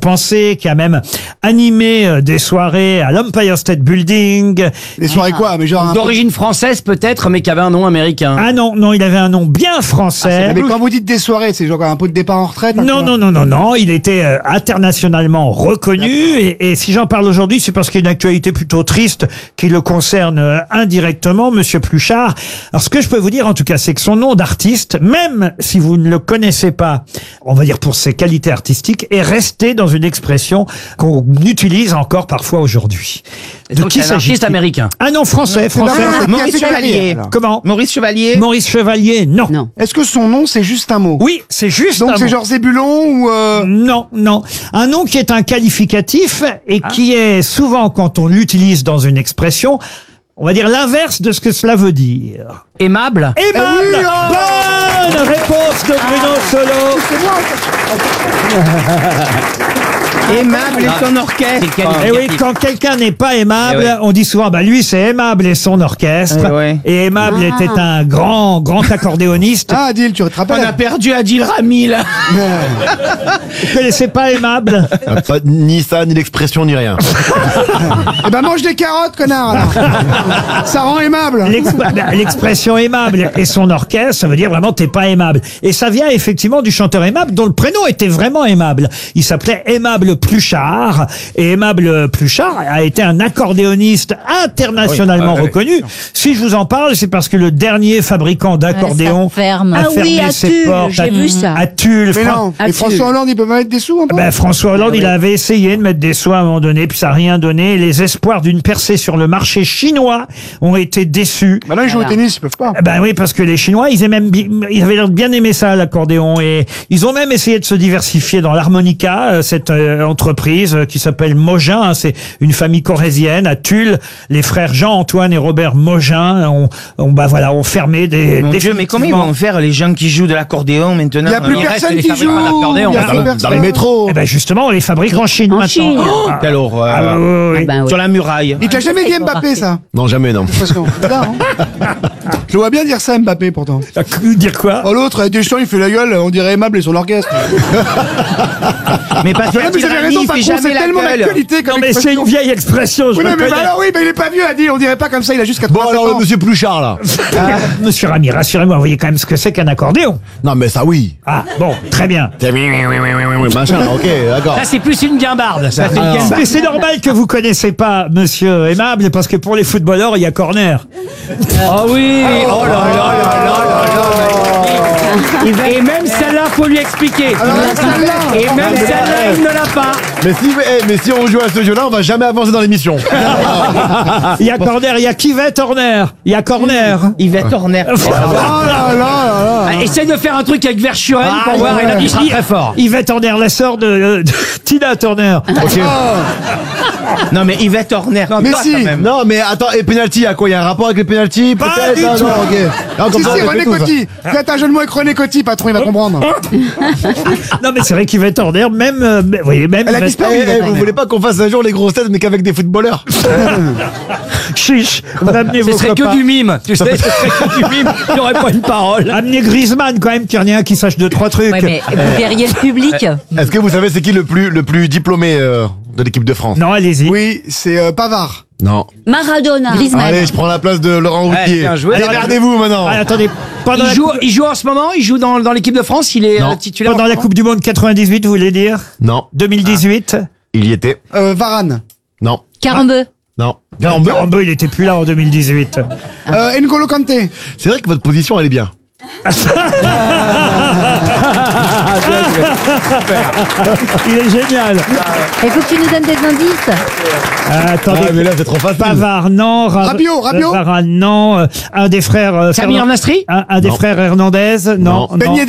penser, qui a même animé des soirées à l'Empire State Building. Des soirées quoi? Mais genre D'origine française peut-être, mais qui avait un nom américain. Ah non, il avait un nom bien français. mais quand vous dites des soirées, c'est genre quoi, un peu de départ en retraite? Non, il était internationalement reconnu et si j'en parle aujourd'hui, c'est parce qu'il y a une actualité plutôt triste qui le concerne indirectement, Monsieur Pluchart. Alors ce que je peux vous dire en tout cas, c'est que son nom d'artiste, même si vous ne le connaissez pas, on va dire pour ses qualités artistiques, est resté dans une expression qu'on utilise encore parfois aujourd'hui. De qui s'agit-il? Artiste américain. Ah non, français. Maurice Chevalier. Comment? Maurice Chevalier. Maurice Chevalier, non. Est-ce que son nom c'est juste un mot? Oui, c'est juste un mot. Donc c'est genre Zébulon ou Non. Un nom qui est un qualificatif et qui est souvent, quand on l'utilise dans une expression, on va dire l'inverse de ce que cela veut dire. Aimable. Aimable. Bonne réponse de Bruno Solo. Aimable et son orchestre. Et oui, quand quelqu'un n'est pas aimable, on dit souvent, lui c'est aimable et son orchestre. Et aimable était un grand accordéoniste. Ah, Adil, tu te rappelles? On a perdu Adil Rami, là. Vous connaissez pas aimable? Ni ça, ni l'expression, ni rien. Eh ben mange des carottes, connard, alors. Ça rend aimable. L'expression aimable et son orchestre, ça veut dire vraiment t'es pas aimable. Et ça vient effectivement du chanteur aimable dont le prénom était vraiment aimable. Il s'appelait Aimable Pluchart. Et Aimable Pluchart a été un accordéoniste internationalement reconnu. Si je vous en parle, c'est parce que le dernier fabricant d'accordéon a fermé ses portes j'ai vu ça. à Tulle. Mais non. Et François Hollande, il peut pas mettre des sous, François Hollande, il avait essayé de mettre des sous à un moment donné, puis ça n'a rien donné. Les espoirs d'une percée sur le marché chinois ont été déçus. Maintenant, ils jouent au tennis, ils peuvent pas. Oui, parce que les Chinois, ils avaient l'air de bien aimer ça, l'accordéon, et ils ont même essayé de se diversifier dans l'harmonica, cette entreprise qui s'appelle Mogin, c'est une famille corrézienne à Tulle. Les frères Jean-Antoine et Robert Mogin ont fermé des. Mon Dieu, mais comment ils vont faire les gens qui jouent de l'accordéon maintenant? Il n'y a plus personne qui joue. Dans le métro. Justement, on les fabrique en Chine maintenant. Quelle horreur. Sur la muraille. Il t'a jamais dit Mbappé, ça? Non, jamais, non. Parce que, je le vois bien dire ça, Mbappé, pourtant. Dire quoi? Oh, l'autre, Deschamps, il fait la gueule, on dirait aimable et son orchestre. Mais parce que vous avez raison, par contre, c'est tellement d'actualité comme mais c'est une vieille expression, Oui, mais il est pas vieux, Adil, on dirait pas comme ça, il a juste 80 ans. Bon, alors, monsieur Pluchart, là. Monsieur Rami, rassurez-moi, vous voyez quand même ce que c'est qu'un accordéon. Non, mais ça, oui. Ah, bon, très bien. Machin, ok, d'accord. Ça, c'est plus une guimbarde. Mais c'est normal que vous connaissez pas Monsieur Aimable, parce que pour les footballeurs, il y a corner. Ah oui. Oh là là là là là. Et même celle-là, faut lui expliquer. Et même celle-là, il ne l'a pas. Mais si on joue à ce jeu-là, on va jamais avancer dans l'émission. Il y a corner, il y a Yvette Horner. Il y a corner. Yvette Horner. Oh là là là. Essaye de faire un truc avec Verschuren pour voir. Il sera très fort. Yvette Horner, la sœur de Tina Turner. Non mais Yvette Horner. Mais si. Non, mais attends, et penalty, à quoi? Il y a un rapport avec les penalty? Pas Peut-être? du tout. Ok. Si, René Coty. Faites un jeu de mots avec René Coty, patron, il va comprendre. Non, mais c'est vrai qu'Yvette Horner, même, vous voyez, même. Elle a disparu. Vous voulez pas qu'on fasse un jour les grosses têtes, mais qu'avec des footballeurs? Chiche, vous amenez vos Ce serait copains. que du mime. Tu sais, ce serait que du mime. Il n'y aurait pas une parole. Amenez Griezmann, quand même, qu'il y en ait un qui sache 2-3 trucs. Ouais, mais vous verriez le public. Est-ce que vous savez c'est qui le plus diplômé de l'équipe de France? Non, allez-y. Oui, c'est Pavard. Non. Maradona. Griezmann. Allez, je prends la place de Laurent Ruquier. bien joué. Allez, regardez-vous maintenant. Ah, attendez, pendant Il joue en ce moment. Il joue dans l'équipe de France. Il est Non. titulaire. pendant la Coupe du Monde 98, vous voulez dire? Non. 2018? Il y était. Varane. Non. Carambeu. Non. Garambeu, il était plus là en 2018. N'Golo Kanté. C'est vrai que votre position, elle est bien. Il est génial. Il faut que tu nous donnes des indices. Attendez. Ah, mais là, c'est trop facile. Pavard, non. Rabiot. Varane, non. Un des frères. Samir Nasri. Un des Non. frères Hernandez, non. Non. Ben Yedder.